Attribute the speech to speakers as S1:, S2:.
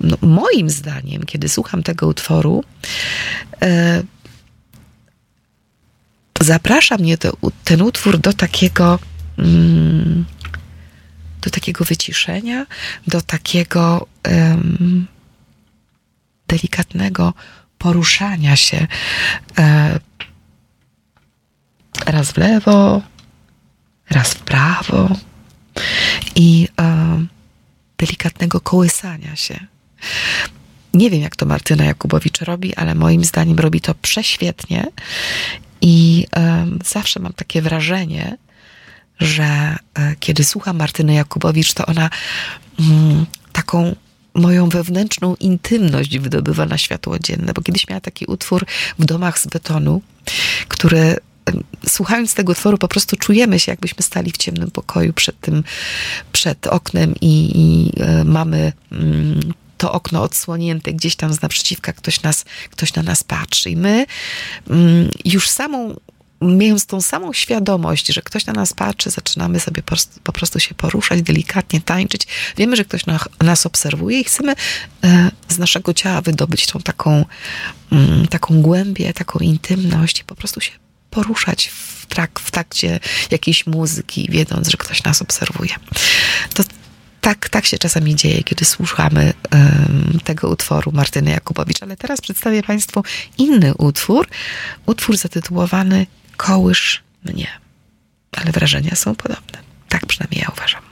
S1: no, moim zdaniem, kiedy słucham tego utworu, zaprasza mnie ten utwór do takiego wyciszenia, do takiego delikatnego poruszania się raz w lewo, raz w prawo i delikatnego kołysania się. Nie wiem, jak to Martyna Jakubowicz robi, ale moim zdaniem robi to prześwietnie i zawsze mam takie wrażenie, że kiedy słucham Martyny Jakubowicz, to ona taką moją wewnętrzną intymność wydobywa na światło dzienne, bo kiedyś miała taki utwór W domach z betonu, który słuchając tego utworu po prostu czujemy się, jakbyśmy stali w ciemnym pokoju przed oknem i mamy to okno odsłonięte, gdzieś tam z naprzeciwka ktoś na nas patrzy. I my już mając tą samą świadomość, że ktoś na nas patrzy, zaczynamy sobie po prostu się poruszać, delikatnie tańczyć. Wiemy, że ktoś nas obserwuje i chcemy z naszego ciała wydobyć tą taką głębię, taką intymność i po prostu się poruszać w trakcie jakiejś muzyki, wiedząc, że ktoś nas obserwuje. To tak się czasami dzieje, kiedy słuchamy tego utworu Martyny Jakubowicz. Ale teraz przedstawię Państwu inny utwór zatytułowany Kołysz mnie. Ale wrażenia są podobne. Tak przynajmniej ja uważam.